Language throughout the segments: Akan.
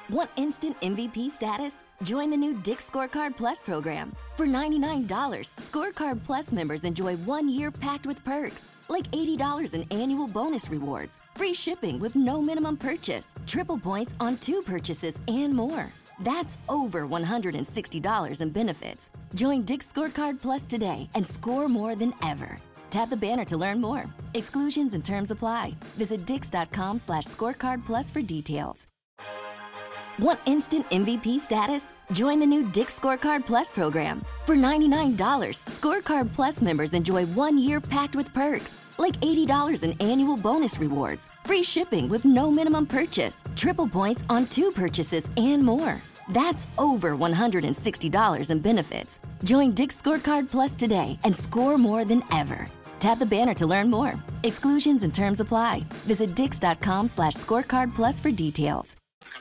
Want instant MVP status? Join the new Dick's Scorecard Plus program. For $99, Scorecard Plus members enjoy 1 year packed with perks, like $80 in annual bonus rewards, free shipping with no minimum purchase, triple points on 2 purchases, and more. That's over $160 in benefits. Join Dick's Scorecard Plus today and score more than ever. Tap the banner to learn more. Exclusions and terms apply. Visit dix.com/scorecard plus for details. Want instant MVP status? Join the new Dick's Scorecard Plus program. For $99, Scorecard Plus members enjoy 1 year packed with perks, like $80 in annual bonus rewards, free shipping with no minimum purchase, triple points on 2 purchases, and more. That's over $160 in benefits. Join Dick's Scorecard Plus today and score more than ever. Tap the banner to learn more. Exclusions and terms apply. Visit dix.com/scorecard plus for details.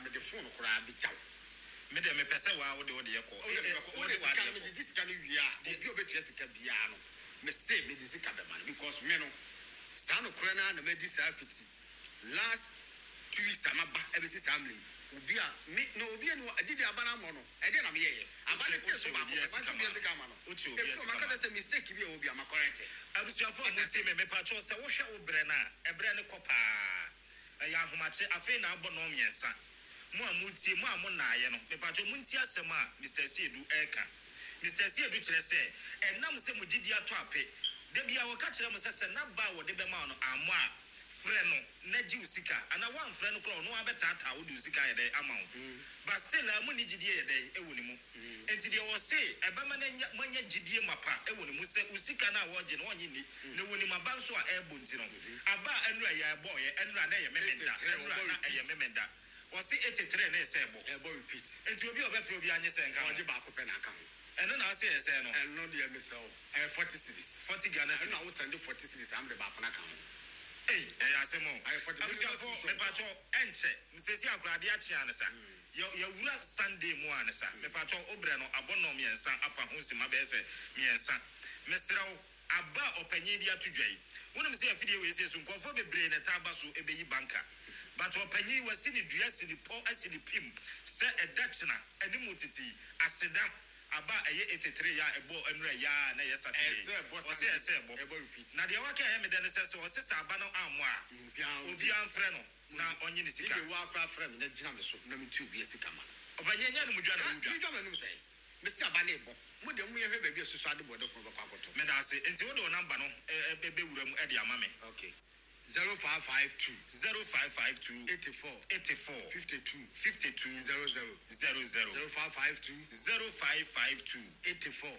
Last 2 weeks I'm about family. Ubia me no ubia no did abana mono e dey na me ye abana test ma ko ma to biase kama no uchi obiase ma ka say mistake bi obi am correct abusuafo mo ti me pa cho say wo hwe obre na ebre ne kopa ya ahomache afi na abo no miensa mo amuti mo amunaye no me pa cho munti asem a Mr. Siedu eka Mr. Siedu kire say enam se mo gidi ato ape de bia wo ka kire mo say na ba wo de be ma no amo a freno naji usika ana wan freno kro no abetata wo de usika ye dey amount but still amu ni gidie ye dey ewoni mu enti de wo say ebema na manya gidie mapa ewoni mu say usika na wo je no onye ni ne woni maba nso a ebo nti no aba anu ya ebo ye anu na ye memenda anu na ye memenda wo say 83 na say ebo repeat enti obi obefre obi anye say nka oje ba ko pe na aka ho eno na say say no eno de me say 40 cities 40 Ghana cities na wo send 40 cities am de ba ko na aka ho. Hey, asemo. Abusuafo mepacho enche. Nsesi akrade achi anesa. Ye wura Sunday mu anesa. Mepacho obre no abono miensa apa honsima be se miensa. Mesrew aba opanyi dia tudwai. Wonum se afidie we se so nkofo bebre na taba so ebeyi banka. But opanyi wasi ni dua si ni po asi ni pim. Se edachna animu titi aseda aba eye 83 ya ebo enra ya na yes Saturday ose ebo repeat na de waka ya me den se so ose aba no amu a obi anfre no na onye ni sika we wa kra frem na gina me so na me tu bi sika ma obanye nya no mudwa na mudwa mudwa manum sei me si aba na ebo mu de mu ye hwe ba bi asusu ade bodo ko ba kwakoto me da se enti wo de number no be wura mu e de ama me okay 0552 84 52 00 0552 84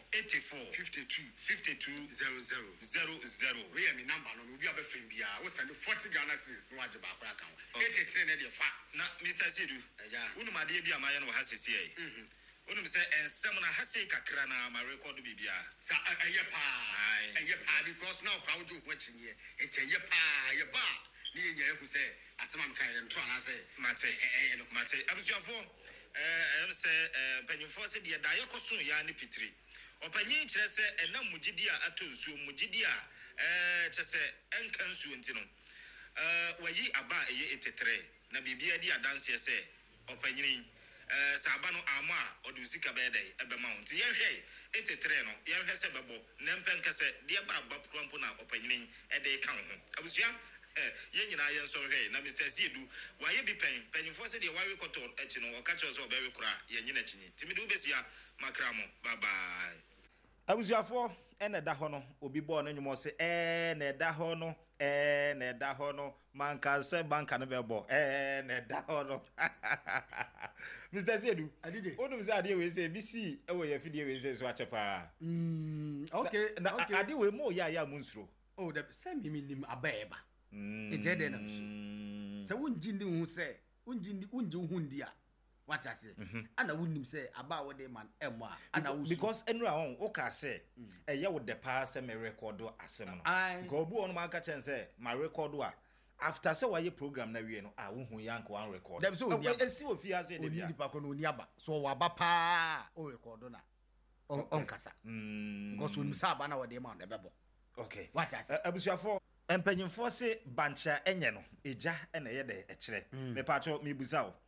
52 00 we am number no obi abefem bia wo send 40 Ghana cedis no waje ba akwa kan 83 na de fa na Mr. Siedu unum ade bia ma ye no ha sisi ai unum say ensem na ha sei kakra na ma record bibia sa eye pa because now crowd do what here it eye pa ni enya ehu say asema mka ye nto ana say mate abusuafo em say panyimfo say de da yekoso ya ne pitri opanyin kire say enam mugidi a atonsuo mugidi a chese enkansuo ntino wayi aba eye 83 na bibia di adanse say opanyin sabano ama odusika bedai ebe mount ye hwe 83 no ye hwe se bebo na mpenka se de ba krampo na opanyini ede ka ho abusua ye nyina ye nso hwe na Mr. Siedu waye bi panyimfo se de wawe koto echi no oka cho so obewe kura ye nyina chinyi timi du besia makramo bye bye abusuafo ene da ho no obi bo no nyumo se na da ho no na da ho no manka se banka no bebo na da ho no Mr. Siedu adije onum se ade we se bisi ewo ye fidie we se so achepa okay ade we mo ya munsuro oh the same minim abeba ejede na so se wonjindi hu se wonjindi hu ndia what I say ana wonnim se aba wo de man emo ana wo because enura on o ka say eye wo de pa se me record asem no go obu on ma ka chen say ma record a after say why program na wie no wo hu yank one record dem so esi wo fi ase de bia oni pa ko no oni aba so wa ba pa o record na on kasa because wonnim say aba na wo de man de bebo okay what I say abusuafo empanyimfo se bancha enye no eja na ye de ekire me pa cho me buza wo